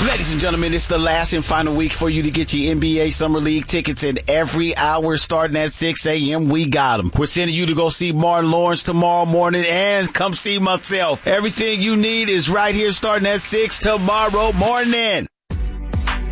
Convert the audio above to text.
Ladies and gentlemen, it's the last and final week for you to get your NBA Summer League tickets, and every hour starting at 6 a.m. we got them. We're sending you to go see Martin Lawrence tomorrow morning and come see myself. Everything you need is right here starting at 6 tomorrow morning.